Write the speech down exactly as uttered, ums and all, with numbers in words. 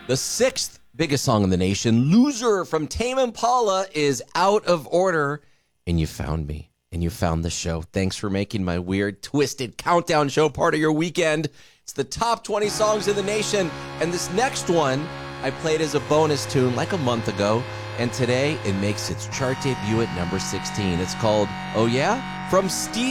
The sixth biggest song in the nation, Loser from Tame Impala, is out of order. And you found me, and you found the show. Thanks for making my weird, twisted countdown show part of your weekend. It's the top twenty songs in the nation. And this next one, I played as a bonus tune like a month ago. And today, it makes its chart debut at number sixteen. It's called, Oh Yeah? From Steve.